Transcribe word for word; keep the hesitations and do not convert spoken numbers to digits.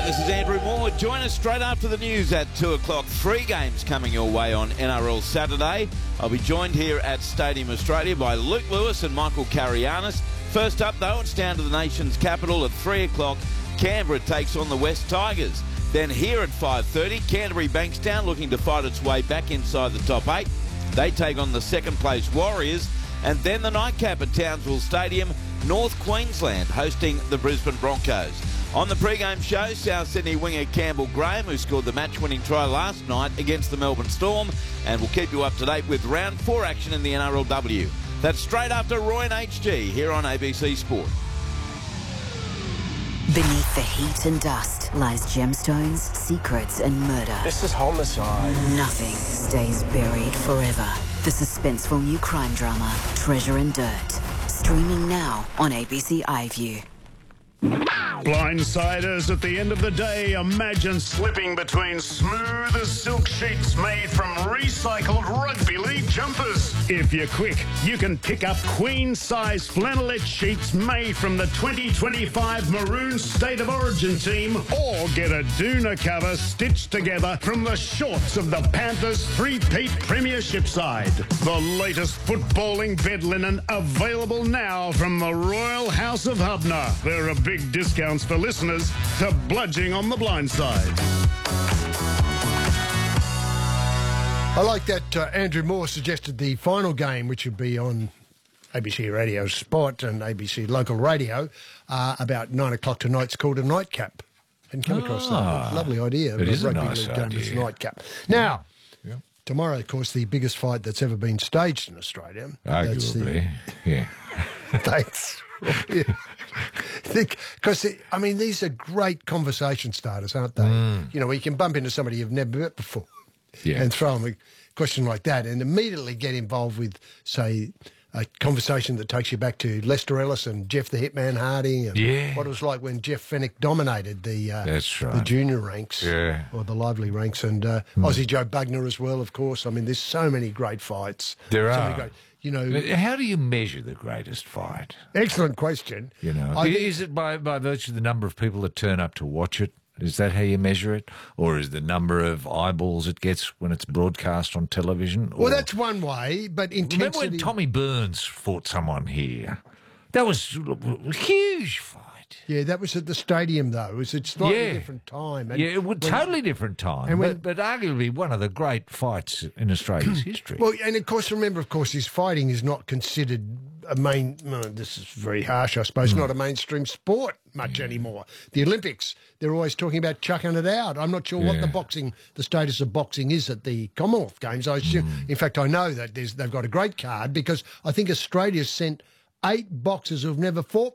this is Andrew Moore. Join us straight after the news at two o'clock. Three games coming your way on N R L Saturday. I'll be joined here at Stadium Australia by Luke Lewis and Michael Carianis. First up, though, it's down to the nation's capital at three o'clock. Canberra takes on the West Tigers. Then here at five thirty, Canterbury Bankstown looking to fight its way back inside the top eight. They take on the second-place Warriors. And then the nightcap at Townsville Stadium, North Queensland hosting the Brisbane Broncos. On the pre-game show, South Sydney winger Campbell Graham, who scored the match-winning try last night against the Melbourne Storm, and we'll keep you up to date with round four action in the N R L W. That's straight after Roy and H G here on A B C Sport. Beneath the heat and dust lies gemstones, secrets and murder. This is homicide. Nothing stays buried forever. The suspenseful new crime drama, Treasure and Dirt. Streaming now on A B C iView. Blindsiders at the end of the day, imagine slipping between smooth as silk sheets made from recycled rugby league jumpers. If you're quick, you can pick up queen-size flannelette sheets made from the twenty twenty-five Maroon State of Origin team, or get a doona cover stitched together from the shorts of the Panthers three-peat premiership side. The latest footballing bed linen available now from the Royal House of Hubner. There are big discounts for listeners to Bludging on the Blind Side. I like that uh, Andrew Moore suggested the final game, which would be on A B C Radio Sport and A B C Local Radio, uh, about nine o'clock tonight. It's called a nightcap. Hadn't come across Ah, that. Lovely idea. it is a rugby nice league game as a idea. nightcap. Now, Yeah. tomorrow, of course, the biggest fight that's ever been staged in Australia. That's the- Arguably, yeah. Thanks. Because, I mean, these are great conversation starters, aren't they? Mm. You know, where you can bump into somebody you've never met before Yeah. and throw them a question like that and immediately get involved with, say, a conversation that takes you back to Lester Ellis and Jeff the Hitman Hardy and Yeah. what it was like when Jeff Fennick dominated the uh, That's right. the junior ranks Yeah. or the lively ranks and uh, Aussie Joe Bugner as well, of course. I mean, there's so many great fights. There so are. Many great, you know, How do you measure the greatest fight? excellent question. You know, I think- is it by, by virtue of the number of people that turn up to watch it? Is that how you measure it? Or is the number of eyeballs it gets when it's broadcast on television? Or... Well, that's one way, but intensity... Remember when Tommy Burns fought someone here? That was a huge fight. Yeah, that was at the stadium, though. It was a slightly Yeah. different time. And Yeah, it was when- totally different time, and when- but, but arguably one of the great fights in Australia's history. Well, and of course, remember, of course, his fighting is not considered a main... well, this is very harsh, I suppose, Hmm. not a mainstream sport much anymore. The Olympics, they're always talking about chucking it out. I'm not sure what Yeah. the boxing, the status of boxing is at the Commonwealth Games. I assume, Hmm. in fact, I know that there's, they've got a great card because I think Australia's sent eight boxers who've never fought